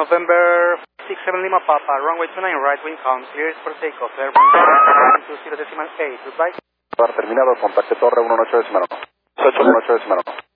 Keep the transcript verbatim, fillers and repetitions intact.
November six seven Lima Papa, runway two nine right, wind calm, clear for takeoff, airborne two zero decimal eight, goodbye. Terminado, contacte torre uno ocho decimal uno. ocho decimal uno.